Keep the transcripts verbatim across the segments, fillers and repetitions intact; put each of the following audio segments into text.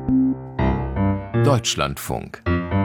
Deutschlandfunk.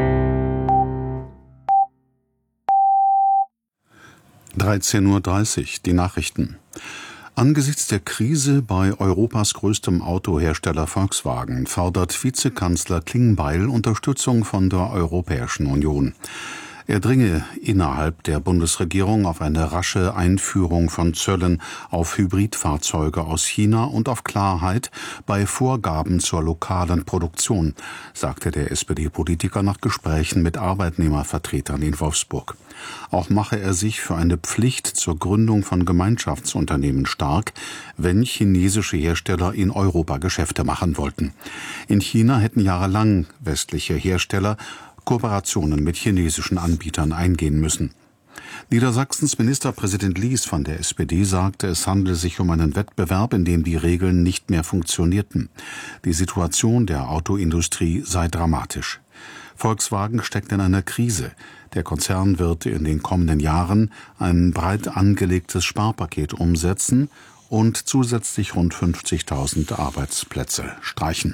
dreizehn Uhr dreißig, die Nachrichten. Angesichts der Krise bei Europas größtem Autohersteller Volkswagen fordert Vizekanzler Klingbeil Unterstützung von der Europäischen Union. Er dringe innerhalb der Bundesregierung auf eine rasche Einführung von Zöllen auf Hybridfahrzeuge aus China und auf Klarheit bei Vorgaben zur lokalen Produktion, sagte der S P D-Politiker nach Gesprächen mit Arbeitnehmervertretern in Wolfsburg. Auch mache er sich für eine Pflicht zur Gründung von Gemeinschaftsunternehmen stark, wenn chinesische Hersteller in Europa Geschäfte machen wollten. In China hätten jahrelang westliche Hersteller Kooperationen mit chinesischen Anbietern eingehen müssen. Niedersachsens Ministerpräsident Lies von der S P D sagte, es handele sich um einen Wettbewerb, in dem die Regeln nicht mehr funktionierten. Die Situation der Autoindustrie sei dramatisch. Volkswagen steckt in einer Krise. Der Konzern wird in den kommenden Jahren ein breit angelegtes Sparpaket umsetzen und zusätzlich rund fünfzigtausend Arbeitsplätze streichen.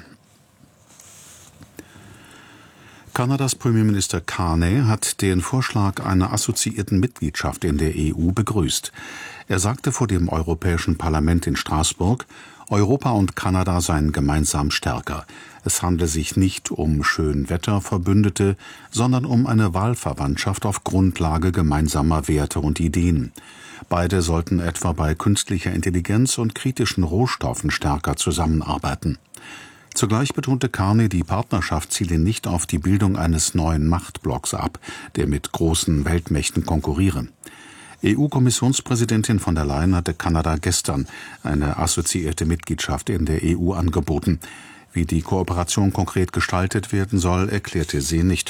Kanadas Premierminister Carney hat den Vorschlag einer assoziierten Mitgliedschaft in der E U begrüßt. Er sagte vor dem Europäischen Parlament in Straßburg, Europa und Kanada seien gemeinsam stärker. Es handle sich nicht um Schönwetterverbündete, sondern um eine Wahlverwandtschaft auf Grundlage gemeinsamer Werte und Ideen. Beide sollten etwa bei künstlicher Intelligenz und kritischen Rohstoffen stärker zusammenarbeiten. Zugleich betonte Carney, die Partnerschaft ziele nicht auf die Bildung eines neuen Machtblocks ab, der mit großen Weltmächten konkurriere. E U-Kommissionspräsidentin von der Leyen hatte Kanada gestern eine assoziierte Mitgliedschaft in der E U angeboten. Wie die Kooperation konkret gestaltet werden soll, erklärte sie nicht.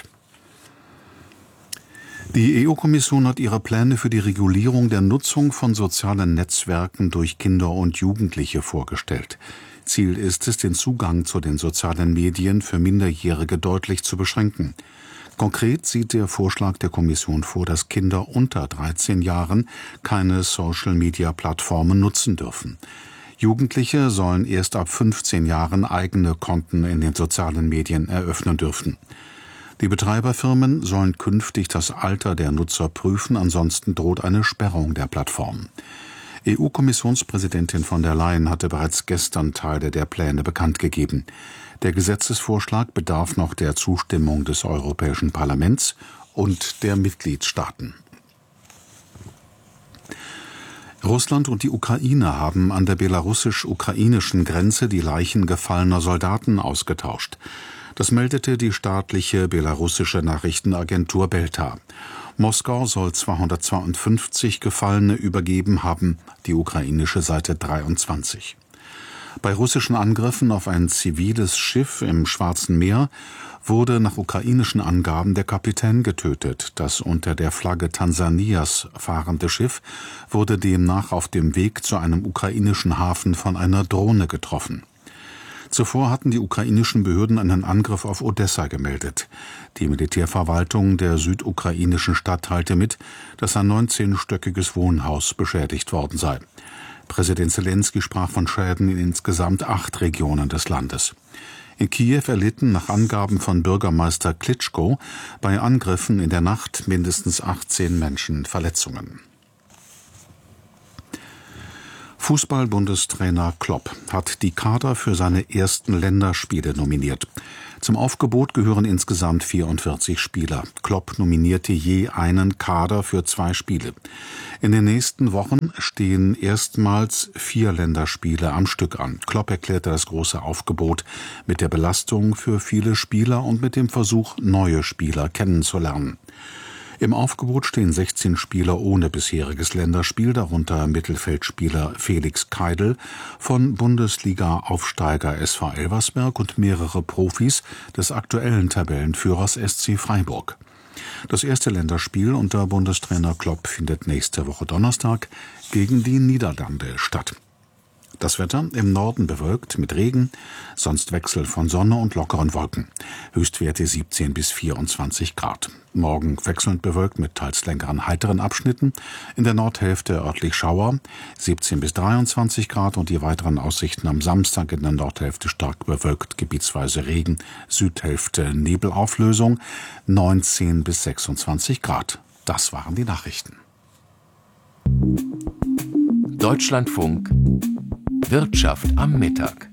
Die E U-Kommission hat ihre Pläne für die Regulierung der Nutzung von sozialen Netzwerken durch Kinder und Jugendliche vorgestellt. Ziel ist es, den Zugang zu den sozialen Medien für Minderjährige deutlich zu beschränken. Konkret sieht der Vorschlag der Kommission vor, dass Kinder unter dreizehn Jahren keine Social-Media-Plattformen nutzen dürfen. Jugendliche sollen erst ab fünfzehn Jahren eigene Konten in den sozialen Medien eröffnen dürfen. Die Betreiberfirmen sollen künftig das Alter der Nutzer prüfen, ansonsten droht eine Sperrung der Plattform. E U-Kommissionspräsidentin von der Leyen hatte bereits gestern Teile der Pläne bekannt gegeben. Der Gesetzesvorschlag bedarf noch der Zustimmung des Europäischen Parlaments und der Mitgliedstaaten. Russland und die Ukraine haben an der belarussisch-ukrainischen Grenze die Leichen gefallener Soldaten ausgetauscht. Das meldete die staatliche belarussische Nachrichtenagentur Belta. Moskau soll zweihundertzweiundfünfzig Gefallene übergeben haben, die ukrainische Seite dreiundzwanzig. Bei russischen Angriffen auf ein ziviles Schiff im Schwarzen Meer wurde nach ukrainischen Angaben der Kapitän getötet. Das unter der Flagge Tansanias fahrende Schiff wurde demnach auf dem Weg zu einem ukrainischen Hafen von einer Drohne getroffen. Zuvor hatten die ukrainischen Behörden einen Angriff auf Odessa gemeldet. Die Militärverwaltung der südukrainischen Stadt teilte mit, dass ein neunzehnstöckiges Wohnhaus beschädigt worden sei. Präsident Selenskyj sprach von Schäden in insgesamt acht Regionen des Landes. In Kiew erlitten nach Angaben von Bürgermeister Klitschko bei Angriffen in der Nacht mindestens achtzehn Menschen Verletzungen. Fußball-Bundestrainer Klopp hat die Kader für seine ersten Länderspiele nominiert. Zum Aufgebot gehören insgesamt vierundvierzig Spieler. Klopp nominierte je einen Kader für zwei Spiele. In den nächsten Wochen stehen erstmals vier Länderspiele am Stück an. Klopp erklärte das große Aufgebot mit der Belastung für viele Spieler und mit dem Versuch, neue Spieler kennenzulernen. Im Aufgebot stehen sechzehn Spieler ohne bisheriges Länderspiel, darunter Mittelfeldspieler Felix Keidel von Bundesliga-Aufsteiger S V Elversberg und mehrere Profis des aktuellen Tabellenführers S C Freiburg. Das erste Länderspiel unter Bundestrainer Klopp findet nächste Woche Donnerstag gegen die Niederlande statt. Das Wetter im Norden bewölkt mit Regen, sonst Wechsel von Sonne und lockeren Wolken. Höchstwerte siebzehn bis vierundzwanzig Grad. Morgen wechselnd bewölkt mit teils längeren heiteren Abschnitten. In der Nordhälfte örtlich Schauer, siebzehn bis dreiundzwanzig Grad, und die weiteren Aussichten am Samstag in der Nordhälfte stark bewölkt, gebietsweise Regen, Südhälfte Nebelauflösung, neunzehn bis sechsundzwanzig Grad. Das waren die Nachrichten. Deutschlandfunk Wirtschaft am Mittag.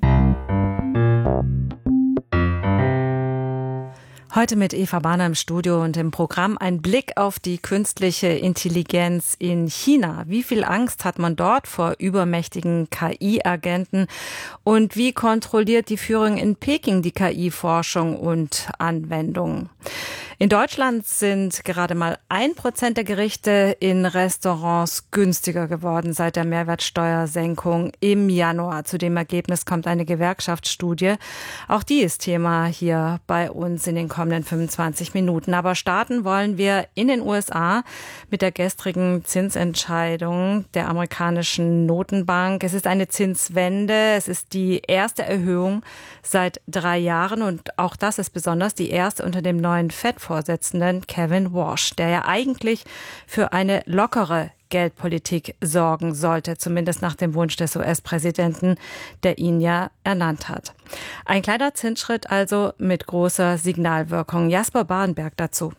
Heute mit Eva Bahner im Studio und im Programm ein Blick auf die künstliche Intelligenz in China. Wie viel Angst hat man dort vor übermächtigen K I-Agenten? Und wie kontrolliert die Führung in Peking die K I-Forschung und Anwendung? In Deutschland sind gerade mal ein Prozent der Gerichte in Restaurants günstiger geworden seit der Mehrwertsteuersenkung im Januar. Zu dem Ergebnis kommt eine Gewerkschaftsstudie. Auch die ist Thema hier bei uns in den kommenden fünfundzwanzig Minuten. Aber starten wollen wir in den U S A mit der gestrigen Zinsentscheidung der amerikanischen Notenbank. Es ist eine Zinswende. Es ist die erste Erhöhung seit drei Jahren. Und auch das ist besonders die erste unter dem neuen Fed-Vorsitzenden Kevin Warsh, der ja eigentlich für eine lockere Geldpolitik sorgen sollte, zumindest nach dem Wunsch des U S-Präsidenten, der ihn ja ernannt hat. Ein kleiner Zinsschritt also mit großer Signalwirkung. Jasper Barenberg dazu.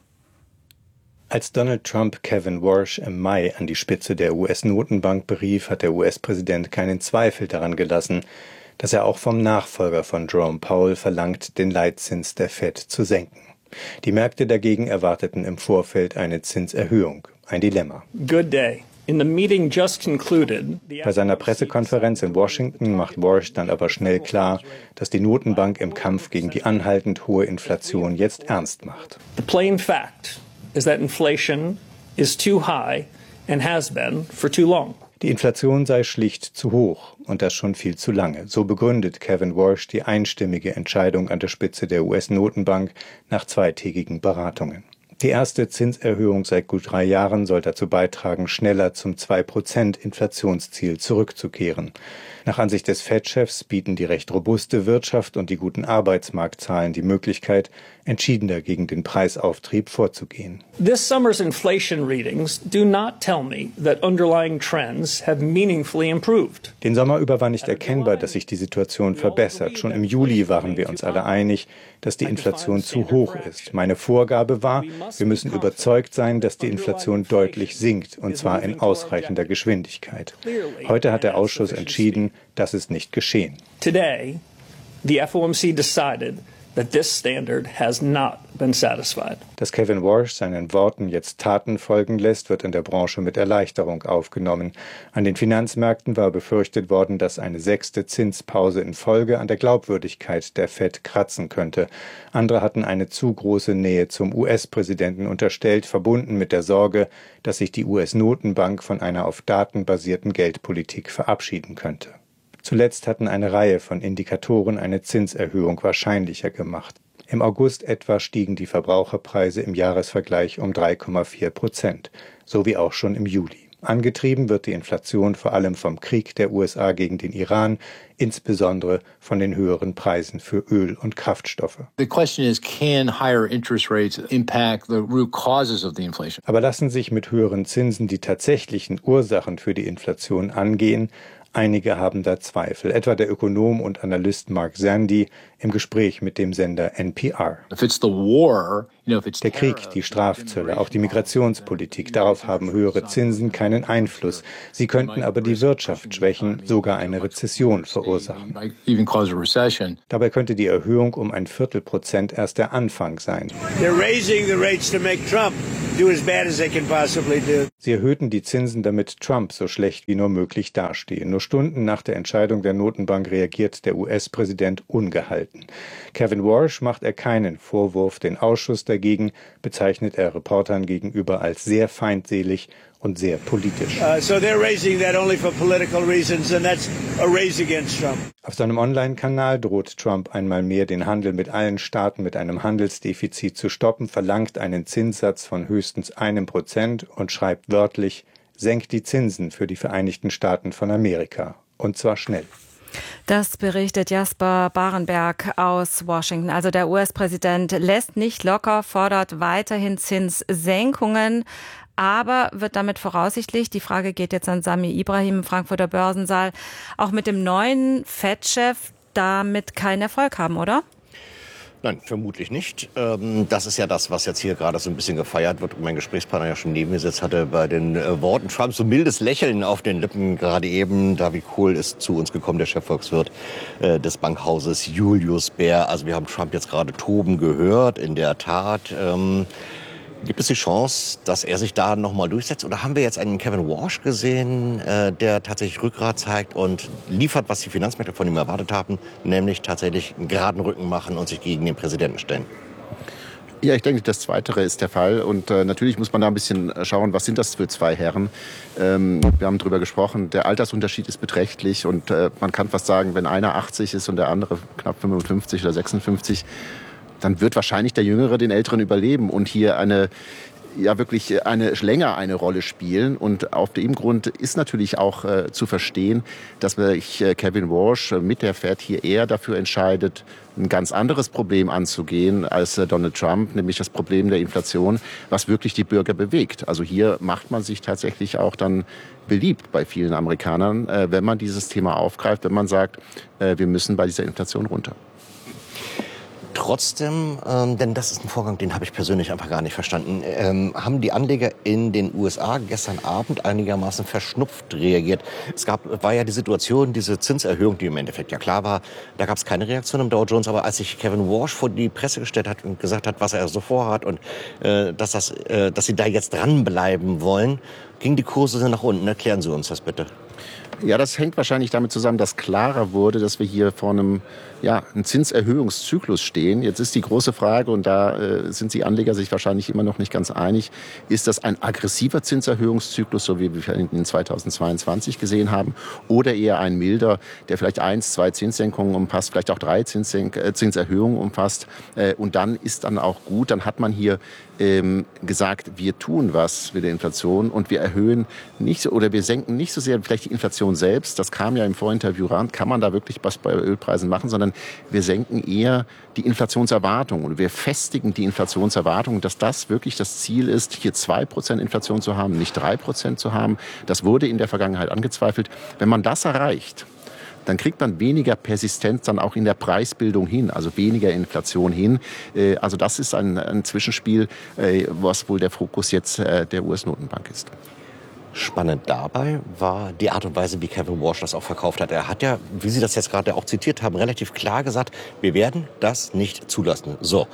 Als Donald Trump Kevin Warsh im Mai an die Spitze der U S-Notenbank berief, hat der U S-Präsident keinen Zweifel daran gelassen, dass er auch vom Nachfolger von Jerome Powell verlangt, den Leitzins der Fed zu senken. Die Märkte dagegen erwarteten im Vorfeld eine Zinserhöhung. Ein Dilemma. Good day. In the meeting just concluded, Bei seiner Pressekonferenz in Washington macht Warsh dann aber schnell klar, dass die Notenbank im Kampf gegen die anhaltend hohe Inflation jetzt ernst macht. the plain fact is that inflation is too high and has been for too long. Die Inflation sei schlicht zu hoch und das schon viel zu lange. So begründet Kevin Warsh die einstimmige Entscheidung an der Spitze der U S-Notenbank nach zweitägigen Beratungen. Die erste Zinserhöhung seit gut drei Jahren soll dazu beitragen, schneller zum zwei Prozent Inflationsziel zurückzukehren. Nach Ansicht des Fed-Chefs bieten die recht robuste Wirtschaft und die guten Arbeitsmarktzahlen die Möglichkeit, entschiedener gegen den Preisauftrieb vorzugehen. This summer's inflation readings do not tell me that underlying trends have meaningfully improved. Den Sommer über war nicht erkennbar, dass sich die Situation verbessert. Schon im Juli waren wir uns alle einig, dass die Inflation zu hoch ist. Meine Vorgabe war, wir müssen überzeugt sein, dass die Inflation deutlich sinkt, und zwar in ausreichender Geschwindigkeit. Heute hat der Ausschuss entschieden, das ist nicht geschehen. Today, the F O M C decided that this standard has not been satisfied. Dass Kevin Warsh seinen Worten jetzt Taten folgen lässt, wird in der Branche mit Erleichterung aufgenommen. An den Finanzmärkten war befürchtet worden, dass eine sechste Zinspause in Folge an der Glaubwürdigkeit der Fed kratzen könnte. Andere hatten eine zu große Nähe zum U S-Präsidenten unterstellt, verbunden mit der Sorge, dass sich die U S-Notenbank von einer auf Daten basierten Geldpolitik verabschieden könnte. Zuletzt hatten eine Reihe von Indikatoren eine Zinserhöhung wahrscheinlicher gemacht. Im August etwa stiegen die Verbraucherpreise im Jahresvergleich um drei Komma vier Prozent, so wie auch schon im Juli. Angetrieben wird die Inflation vor allem vom Krieg der U S A gegen den Iran, insbesondere von den höheren Preisen für Öl und Kraftstoffe. The question is, can higher interest rates impact the root causes of the inflation? Aber lassen sich mit höheren Zinsen die tatsächlichen Ursachen für die Inflation angehen? Einige haben da Zweifel, etwa der Ökonom und Analyst Mark Zandi im Gespräch mit dem Sender N P R. If it's the war, you know, if it's Der Krieg, die Strafzölle, auch die Migrationspolitik, darauf haben höhere Zinsen keinen Einfluss. Sie könnten aber die Wirtschaft schwächen, sogar eine Rezession verursachen. even cause a recession. Dabei könnte die Erhöhung um ein Viertelprozent erst der Anfang sein. They're raising the rates to make Trump do as bad as they can possibly do. Sie erhöhten die Zinsen, damit Trump so schlecht wie nur möglich dastehe. Nur Stunden nach der Entscheidung der Notenbank reagiert der U S-Präsident ungehalten. Kevin Warsh macht er keinen Vorwurf. Den Ausschuss dagegen bezeichnet er Reportern gegenüber als sehr feindselig und sehr politisch. Uh, so they're raising that only for political reasons, and that's a race against Trump. Auf seinem Online-Kanal droht Trump einmal mehr, den Handel mit allen Staaten mit einem Handelsdefizit zu stoppen, verlangt einen Zinssatz von höchstens einem Prozent und schreibt wörtlich: Senkt die Zinsen für die Vereinigten Staaten von Amerika. Und zwar schnell. Das berichtet Jasper Barenberg aus Washington. Also der U S-Präsident lässt nicht locker, fordert weiterhin Zinssenkungen, aber wird damit voraussichtlich, die Frage geht jetzt an Sami Ibrahim im Frankfurter Börsensaal, auch mit dem neuen Fed-Chef damit keinen Erfolg haben, oder? Nein, vermutlich nicht. Das ist ja das, was jetzt hier gerade so ein bisschen gefeiert wird. Und mein Gesprächspartner ja schon neben mir sitzt, hatte bei den Worten Trumps so mildes Lächeln auf den Lippen. Gerade eben, David Kohl ist zu uns gekommen, der Chefvolkswirt des Bankhauses Julius Baer. Also wir haben Trump jetzt gerade toben gehört, in der Tat. Gibt es die Chance, dass er sich da noch mal durchsetzt? Oder haben wir jetzt einen Kevin Warsh gesehen, äh, der tatsächlich Rückgrat zeigt und liefert, was die Finanzmärkte von ihm erwartet haben, nämlich tatsächlich einen geraden Rücken machen und sich gegen den Präsidenten stellen? Ja, ich denke, das Zweitere ist der Fall. Und äh, natürlich muss man da ein bisschen schauen, was sind das für zwei Herren. Ähm, wir haben darüber gesprochen, der Altersunterschied ist beträchtlich. Und äh, man kann fast sagen, wenn einer achtzig ist und der andere knapp fünfundfünfzig oder sechsundfünfzig, dann wird wahrscheinlich der Jüngere den Älteren überleben und hier eine, ja wirklich eine, länger eine Rolle spielen. Und auf dem Grund ist natürlich auch äh, zu verstehen, dass sich äh, Kevin Warsh äh, mit der Fed hier eher dafür entscheidet, ein ganz anderes Problem anzugehen als äh, Donald Trump, nämlich das Problem der Inflation, was wirklich die Bürger bewegt. Also hier macht man sich tatsächlich auch dann beliebt bei vielen Amerikanern, äh, wenn man dieses Thema aufgreift, wenn man sagt, äh, wir müssen bei dieser Inflation runter. Trotzdem, ähm, denn das ist ein Vorgang, den habe ich persönlich einfach gar nicht verstanden, ähm, haben die Anleger in den U S A gestern Abend einigermaßen verschnupft reagiert. Es gab, war ja die Situation, diese Zinserhöhung, die im Endeffekt ja klar war, da gab es keine Reaktion im Dow Jones, aber als sich Kevin Warsh vor die Presse gestellt hat und gesagt hat, was er so vorhat und äh, dass, das, äh, dass sie da jetzt dranbleiben wollen, gingen die Kurse nach unten. Erklären Sie uns das bitte. Ja, das hängt wahrscheinlich damit zusammen, dass klarer wurde, dass wir hier vor einem, ja, einem Zinserhöhungszyklus stehen. Jetzt ist die große Frage, und da äh, sind die Anleger sich wahrscheinlich immer noch nicht ganz einig, ist das ein aggressiver Zinserhöhungszyklus, so wie wir ihn in zweitausendzweiundzwanzig gesehen haben, oder eher ein milder, der vielleicht eins, zwei Zinssenkungen umfasst, vielleicht auch drei Zinssenk- äh, Zinserhöhungen umfasst. Äh, und dann ist dann auch gut, dann hat man hier ähm, gesagt, wir tun was mit der Inflation und wir erhöhen nicht so, oder wir senken nicht so sehr vielleicht die Inflation selbst, das kam ja im Vorinterview ran, kann man da wirklich was bei Ölpreisen machen, sondern wir senken eher die Inflationserwartung und wir festigen die Inflationserwartung, dass das wirklich das Ziel ist, hier zwei Prozent Inflation zu haben, nicht drei Prozent zu haben. Das wurde in der Vergangenheit angezweifelt. Wenn man das erreicht, dann kriegt man weniger Persistenz dann auch in der Preisbildung hin, also weniger Inflation hin. Also das ist ein, ein Zwischenspiel, was wohl der Fokus jetzt der U S-Notenbank ist. Spannend dabei war die Art und Weise, wie Kevin Warsh das auch verkauft hat. Er hat ja, wie Sie das jetzt gerade auch zitiert haben, relativ klar gesagt, wir werden das nicht zulassen. So.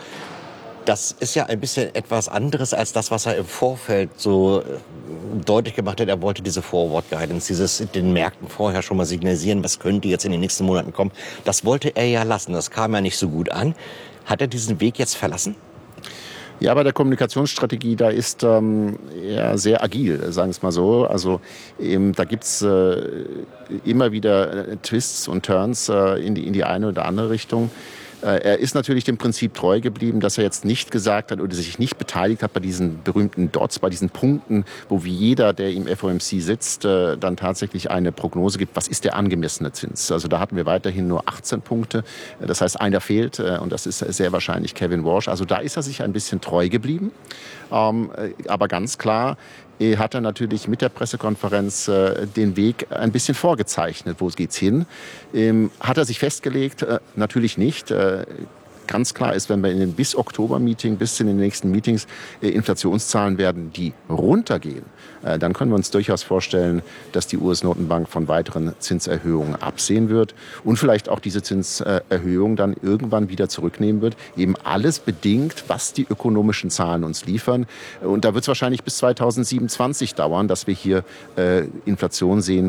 Das ist ja ein bisschen etwas anderes als das, was er im Vorfeld so deutlich gemacht hat. Er wollte diese Forward Guidance, dieses den Märkten vorher schon mal signalisieren, was könnte jetzt in den nächsten Monaten kommen. Das wollte er ja lassen. Das kam ja nicht so gut an. Hat er diesen Weg jetzt verlassen? Ja, bei der Kommunikationsstrategie, da ist ähm, ja sehr agil, sagen wir es mal so. Also ähm, da gibt's äh, immer wieder äh, Twists und Turns äh, in die in die eine oder andere Richtung. Er ist natürlich dem Prinzip treu geblieben, dass er jetzt nicht gesagt hat oder sich nicht beteiligt hat bei diesen berühmten Dots, bei diesen Punkten, wo wie jeder, der im F O M C sitzt, dann tatsächlich eine Prognose gibt, was ist der angemessene Zins. Also da hatten wir weiterhin nur achtzehn Punkte. Das heißt, einer fehlt und das ist sehr wahrscheinlich Kevin Warsh. Also da ist er sich ein bisschen treu geblieben. Aber ganz klar hat er natürlich mit der Pressekonferenz äh, den Weg ein bisschen vorgezeichnet. Wo geht's hin? Ähm, hat er sich festgelegt? Äh, natürlich nicht. Äh, ganz klar ist, wenn wir in den bis Oktober-Meeting, bis in den nächsten Meetings äh, Inflationszahlen werden, die runtergehen, äh, dann können wir uns durchaus vorstellen, dass die U S-Notenbank von weiteren Zinserhöhungen absehen wird und vielleicht auch diese Zinserhöhung dann irgendwann wieder zurücknehmen wird. Eben alles bedingt, was die ökonomischen Zahlen uns liefern. Und da wird es wahrscheinlich bis zweitausendsiebenundzwanzig dauern, dass wir hier äh, Inflation sehen